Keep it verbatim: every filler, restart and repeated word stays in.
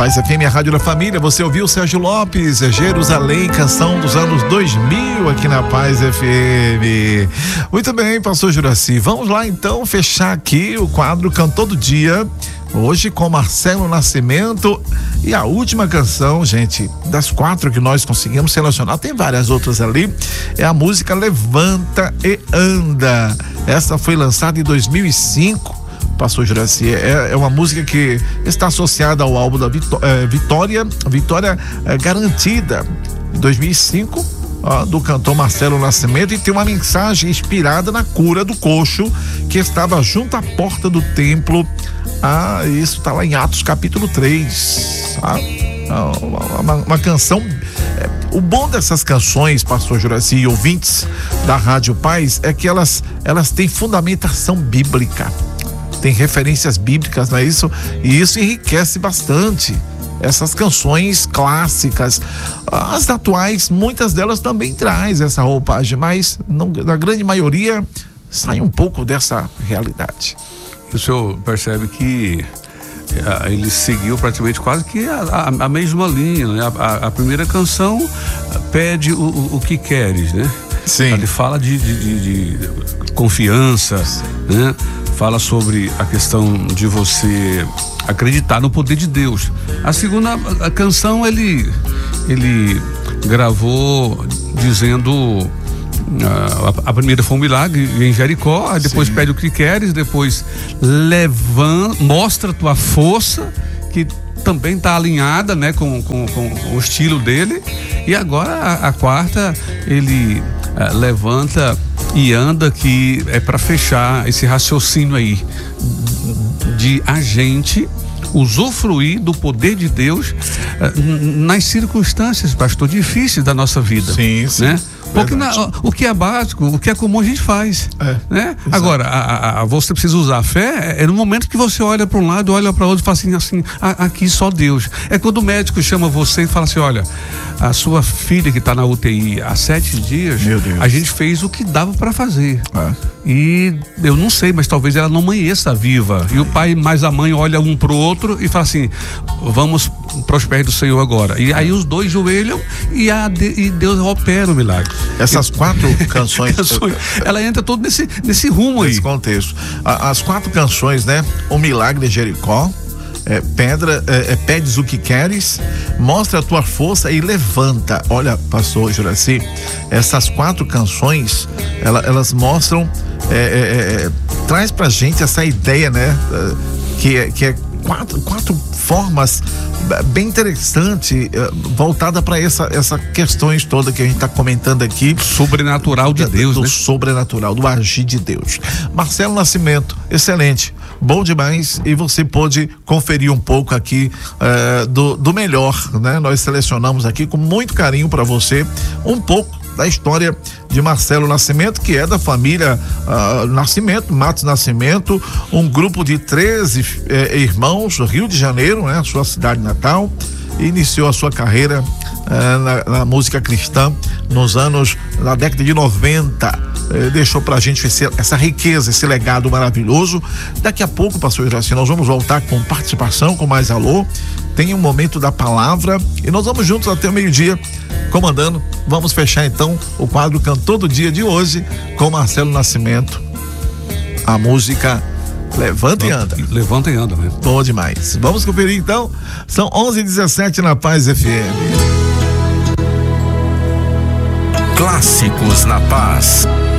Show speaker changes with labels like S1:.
S1: Paz F M, a Rádio da Família. Você ouviu Sérgio Lopes, Jerusalém, canção dos anos dois mil aqui na Paz F M. Muito bem, pastor Juraci. Vamos lá então fechar aqui o quadro Cantor do Dia. Hoje com Marcelo Nascimento. E a última canção, gente, das quatro que nós conseguimos selecionar, tem várias outras ali, é a música Levanta e Anda. Essa foi lançada em dois mil e cinco. Pastor Juraci, é, é uma música que está associada ao álbum da Vitó- é, Vitória, Vitória é, Garantida, dois mil e cinco, ó, do cantor Marcelo Nascimento, e tem uma mensagem inspirada na cura do coxo que estava junto à porta do templo. Ah, isso está lá em Atos capítulo três. Ah, uma, uma, uma canção. É, o bom dessas canções, pastor Juraci e ouvintes da Rádio Paz, é que elas, elas têm fundamentação bíblica. Tem referências bíblicas, não é isso? E isso enriquece bastante essas canções clássicas. As atuais, muitas delas também traz essa roupagem, mas não, na grande maioria sai um pouco dessa realidade.
S2: O senhor percebe que a, ele seguiu praticamente quase que a, a, a mesma linha, né? A, a, a primeira canção pede o, o, o que queres, né?
S1: Sim.
S2: Ele fala de, de, de, de confiança, né? Fala sobre a questão de você acreditar no poder de Deus. A segunda a canção ele ele gravou dizendo a, a primeira foi um milagre em Jericó, aí depois Sim. pede o que queres, depois levanta, mostra a tua força, que também está alinhada, né, com, com, com o estilo dele. E agora a, a quarta ele uh, levanta e anda, que é para fechar esse raciocínio aí de a gente usufruir do poder de Deus uh, nas circunstâncias, pastor, difíceis da nossa vida.
S1: Sim, sim.
S2: Né? Porque na, o que é básico, o que é comum a gente faz, é, né? Agora, a, a, você precisa usar a fé é no momento que você olha para um lado, olha para outro e fala assim, assim a, aqui só Deus. É quando o médico chama você e fala assim, olha, a sua filha que está na U T I há sete dias, a gente fez o que dava para fazer. É. E eu não sei, mas talvez ela não amanheça viva. E o pai mais a mãe olha um pro outro e fala assim, vamos para os pés do Senhor agora. E aí os dois joelham e, a, e Deus opera o milagre.
S1: Essas quatro canções,
S2: canções ela entra todo nesse, nesse rumo
S1: nesse
S2: aí.
S1: contexto. As quatro canções, né? O Milagre de Jericó, é, Pedra, é, é, Pedes o que queres, Mostra a tua força e Levanta. Olha, pastor Juraci, essas quatro canções, ela, elas mostram, é, é, é, traz pra gente essa ideia, né? Que é, que é quatro, quatro formas bem interessante, voltada para essa, essa questões toda que a gente está comentando aqui.
S2: Sobrenatural de Deus,
S1: do
S2: né?
S1: Sobrenatural, do agir de Deus. Marcelo Nascimento, excelente, bom demais, e você pôde conferir um pouco aqui uh, do, do melhor, né? Nós selecionamos aqui com muito carinho para você um pouco da história de Marcelo Nascimento, que é da família uh, Nascimento, Matos Nascimento, um grupo de treze eh, irmãos, Rio de Janeiro, né? Sua cidade natal. Iniciou a sua carreira uh, na, na música cristã nos anos, na década de noventa. Eh, deixou pra gente esse, essa riqueza, esse legado maravilhoso. Daqui a pouco, pastor Juraci, nós vamos voltar com participação, com mais alô. Tem um momento da palavra e nós vamos juntos até o meio-dia comandando. Vamos fechar então o quadro Cantor do Dia de hoje com Marcelo Nascimento. A música Levanta e Anda.
S2: Levanta e Anda, né?
S1: Bom demais. Vamos conferir então. São onze e dezessete na Paz F M.
S3: Clássicos na Paz.